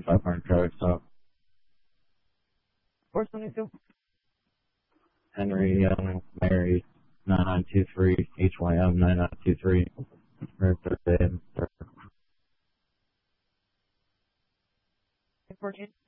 500 traffic stop. 472. Henry Young, Mary, 9923, HYM 9923, Thursday. 14.